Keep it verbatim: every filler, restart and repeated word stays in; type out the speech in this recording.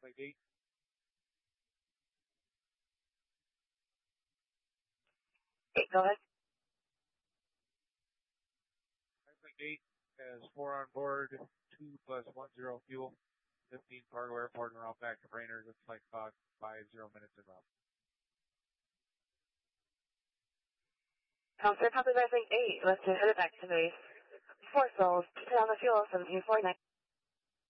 Flight eight. Eight, go ahead. Flight eight has four on board, two plus one zero fuel, fifteen cargo airport and route back to Brainerd with flight clock five zero minutes in route. Counter copy by Flight eight, let's head it back to base. Four souls, keep it on the fuel, seventeen forty-nine.